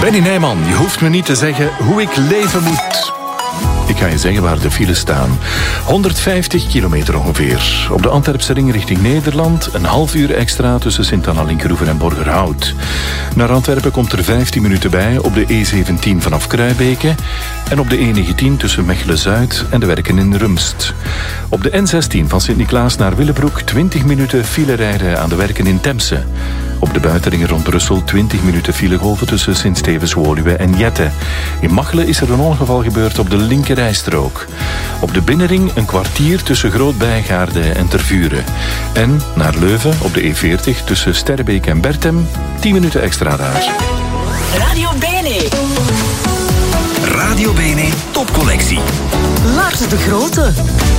Benny Nijman, je hoeft me niet te zeggen hoe ik leven moet. Ik ga je zeggen waar de files staan. 150 kilometer ongeveer. Op de Antwerpse ring richting Nederland. Een half uur extra tussen Sint-Anna-Linkeroeven en Borgerhout. Naar Antwerpen komt er 15 minuten bij op de E17 vanaf Kruibeke. En op de E19 tussen Mechelen-Zuid en de werken in Rumst. Op de N16 van Sint-Niklaas naar Willebroek 20 minuten file rijden aan de werken in Temse. Op de buitenringen rond Brussel 20 minuten filegolven tussen Sint-Stevens-Woluwe en Jette. In Machelen is er een ongeval gebeurd op de linkerrijstrook. Op de binnenring een kwartier tussen Groot-Bijgaarde en Tervuren. En naar Leuven op de E40 tussen Sterrebeek en Bertem 10 minuten extra daar. Radio Bene. Radio Bene topcollectie. Lars de Grote.